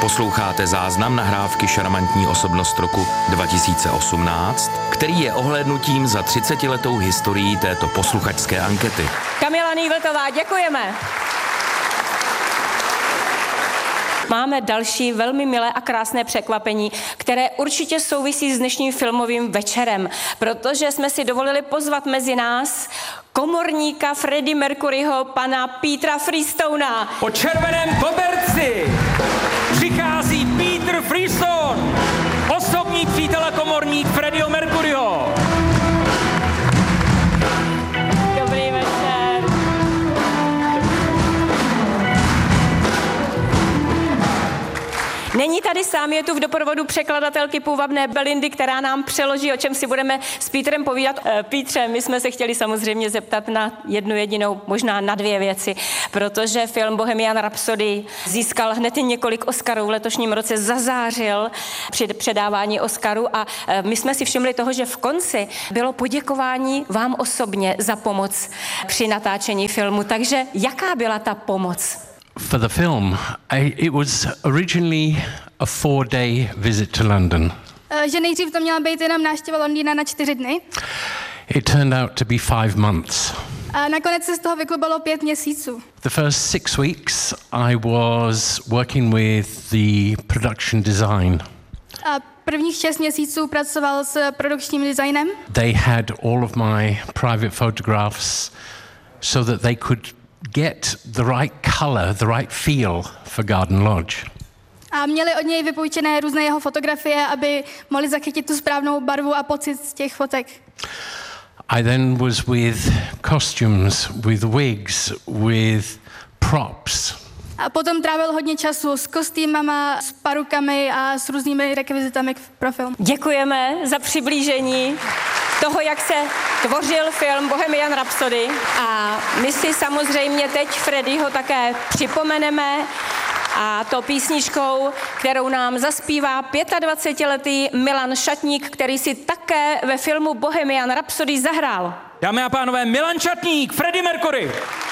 Posloucháte záznam nahrávky Šarmantní osobnost roku 2018, který je ohlédnutím za 30letou historií této posluchačské ankety. Kamila Nývletová, děkujeme. Máme další velmi milé a krásné překvapení, které určitě souvisí s dnešním filmovým večerem, protože jsme si dovolili pozvat mezi nás komorníka Freddie Mercuryho, pana Petera Freestona. Po červeném koberci přichází Peter Freestone, osobní přítel a komorník Freddieho Mercuryho. Dobrý večer. Není tady sám, je tu v doprovodu překladatelky půvabné Belindy, která nám přeloží, o čem si budeme s Petrem povídat. Pítře, my jsme se chtěli samozřejmě zeptat na jednu jedinou, možná na dvě věci, protože film Bohemian Rhapsody získal hned několik Oscarů v letošním roce, zazářil při předávání Oscaru a my jsme si všimli toho, že v konci bylo poděkování vám osobně za pomoc při natáčení filmu. Takže jaká byla ta pomoc? For the film, it was originally a 4-day visit to London. Že nejdřív to měla být jenom návštěva Londýna na 4 dny. It turned out to be 5 months. A nakonec se z toho vyklubalo 5 měsíců. The first 6 weeks I was working with the production design. A prvních 6 měsíců pracoval s produkčním designem. They had all of my private photographs so that they could get the right color, the right feel for Garden Lodge. A měli od něj vypůjčené různé jeho fotografie, aby mohli zachytit tu správnou barvu a pocit z těch fotek. I then was with costumes, with wigs, with props. A potom trávil hodně času s kostýmama, s parukami a s různými rekvizitami pro film. Děkujeme za přiblížení toho, jak se tvořil film Bohemian Rhapsody. A my si samozřejmě teď Freddieho také připomeneme, a to písničkou, kterou nám zaspívá 25letý Milan Šatník, který si také ve filmu Bohemian Rhapsody zahrál. Dámy a pánové, Milan Šatník, Freddie Mercury.